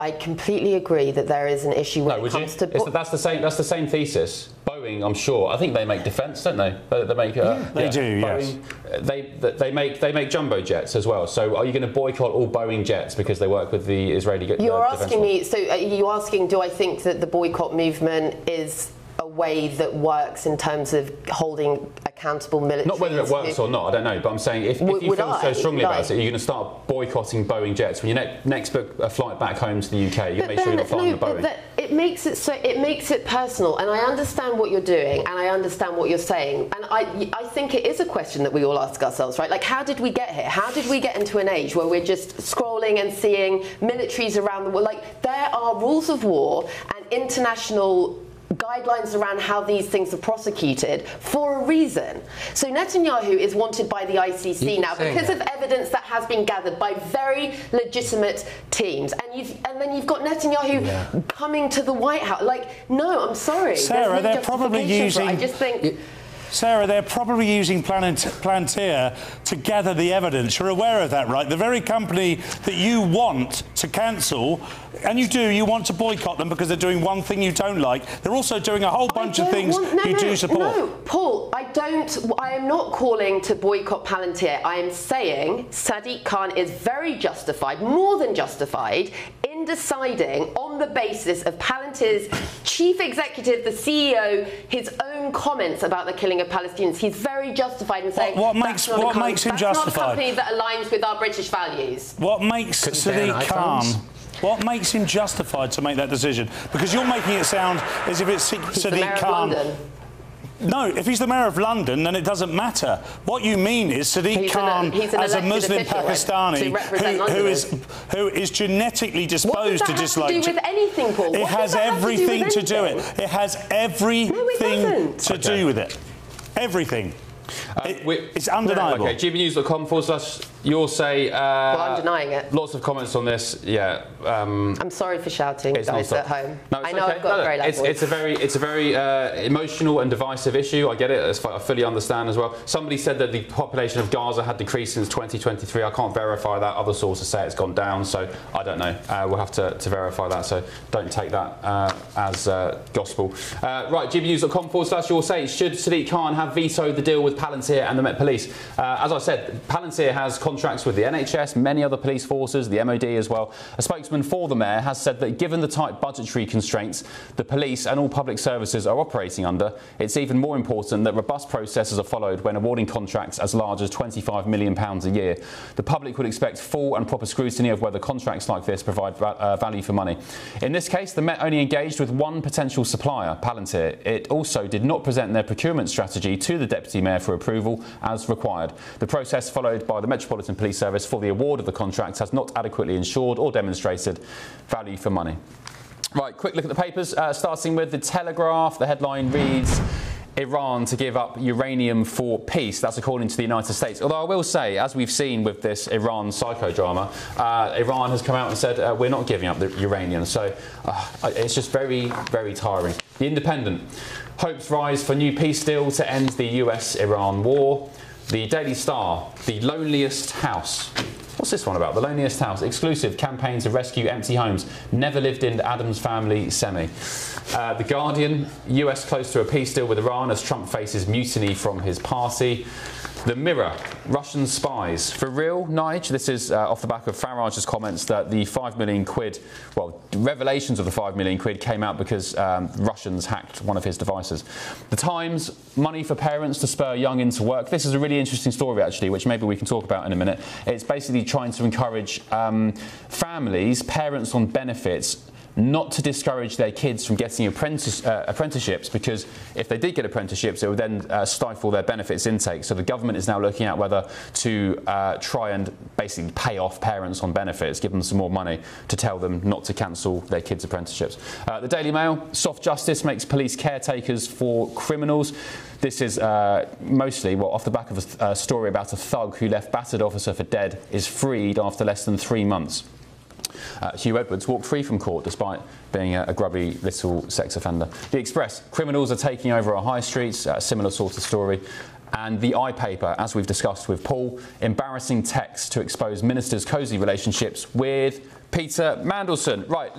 I completely agree that there is an issue when it comes to... That's the same thesis. Boeing, I'm sure. I think they make defence, don't they? They make. They do. Boeing, yes. They make jumbo jets as well. So are you going to boycott all Boeing jets because they work with the Israeli? You're asking me. So are you asking? Do I think that the boycott movement is a way that works in terms of holding accountable military? Not whether it works or not, I don't know. But I'm saying if you feel so strongly about it, you're going to start boycotting Boeing jets. When you next book a flight back home to the UK, you make sure you're not flying the Boeing. It makes it personal, and I understand what you're doing, and I understand what you're saying, and I think it is a question that we all ask ourselves, right? Like, how did we get here? How did we get into an age where we're just scrolling and seeing militaries around the world? Like, there are rules of war and international guidelines around how these things are prosecuted for a reason. So Netanyahu is wanted by the ICC now because of evidence that has been gathered by very legitimate teams. And then you've got Netanyahu coming to the White House. Like, no, I'm sorry. Sarah, they're probably using... I just think... Sarah, they're probably using Palantir to gather the evidence. You're aware of that, right? The very company that you want to cancel, and you want to boycott them because they're doing one thing you don't like. They're also doing a whole bunch of things you do support. No, Paul, I am not calling to boycott Palantir. I am saying Sadiq Khan is very justified, more than justified, in deciding on the basis of Palantir's chief executive, the CEO, his own comments about the killing of Palestinians. He's very justified in saying what makes him justified? That's not a company that aligns with our British values. What makes Sadiq Khan? What makes him justified to make that decision? Because you're making it sound as if it's Sadiq Khan. No, if he's the mayor of London, then it doesn't matter. What you mean is Sadiq Khan, as a Muslim Pakistani who is genetically disposed to dislike... What does that have to do with anything, Paul? It has everything to do with it. It has everything to do with it. Everything. It's undeniable. Okay, gbnews.com/ you'll say... well, I'm denying it. Lots of comments on this, yeah. I'm sorry for shouting, guys at home. No, I know I've got a very loud voice. It's a very emotional and divisive issue. I get it. I fully understand as well. Somebody said that the population of Gaza had decreased since 2023. I can't verify that. Other sources say it's gone down, so I don't know. We'll have to verify that, so don't take that as gospel. Right, gbnews.com/ you'll say, should Sadiq Khan have vetoed the deal with Palantir and the Met Police? As I said, Palantir has contracts with the NHS, many other police forces, the MOD as well. A spokesman for the mayor has said that given the tight budgetary constraints the police and all public services are operating under, it's even more important that robust processes are followed when awarding contracts as large as £25 million a year. The public would expect full and proper scrutiny of whether contracts like this provide value for money. In this case, the Met only engaged with one potential supplier, Palantir. It also did not present their procurement strategy to the Deputy Mayor for approval as required. The process followed by the Metropolitan Police Service for the award of the contracts has not adequately ensured or demonstrated value for money. Right, quick look at the papers, starting with The Telegraph. The headline reads, Iran to give up uranium for peace. That's according to the United States. Although I will say, as we've seen with this Iran psychodrama, Iran has come out and said, we're not giving up the uranium. So it's just very, very tiring. The Independent. Hopes rise for new peace deal to end the US-Iran war. The Daily Star, the loneliest house. What's this one about? The loneliest house. Exclusive campaign to rescue empty homes. Never lived in Adams family semi. The Guardian, US close to a peace deal with Iran as Trump faces mutiny from his party. The Mirror, Russian spies. For real, Nige? This is off the back of Farage's comments that the 5 million quid, well, revelations of the 5 million quid came out because Russians hacked one of his devices. The Times, money for parents to spur young into work. This is a really interesting story, actually, which maybe we can talk about in a minute. It's basically trying to encourage families, parents on benefits, not to discourage their kids from getting apprenticeships, because if they did get apprenticeships, it would then stifle their benefits intake. So the government is now looking at whether to try and basically pay off parents on benefits, give them some more money to tell them not to cancel their kids' apprenticeships. The Daily Mail, soft justice makes police caretakers for criminals. This is mostly, well, off the back of a story about a thug who left battered officer for dead is freed after less than 3 months. Hugh Edwards walked free from court despite being a grubby little sex offender. The Express, criminals are taking over our high streets, a similar sort of story. And the iPaper, as we've discussed with Paul, embarrassing texts to expose ministers' cosy relationships with Peter Mandelson. Right.